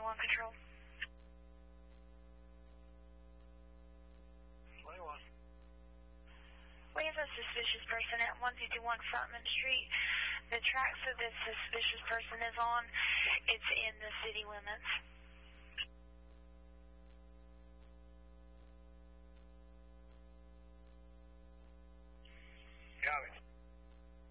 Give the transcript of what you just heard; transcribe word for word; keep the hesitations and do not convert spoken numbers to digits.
twenty-one Control. twenty-one. We have a suspicious person at one fifty-one Frontman Street. The tracks that this suspicious person is on, it's in the city limits.